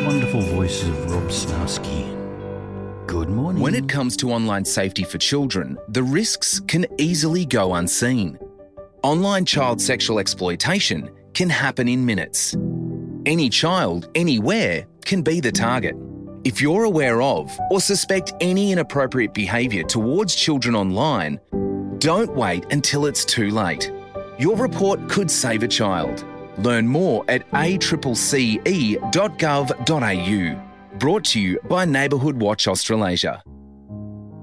wonderful voice of Rob Snowski. Good morning. When it comes to online safety for children, the risks can easily go unseen. Online child sexual exploitation can happen in minutes. Any child, anywhere, can be the target. If you're aware of or suspect any inappropriate behaviour towards children online, don't wait until it's too late. Your report could save a child. Learn more at accce.gov.au. Brought to you by Neighbourhood Watch Australasia.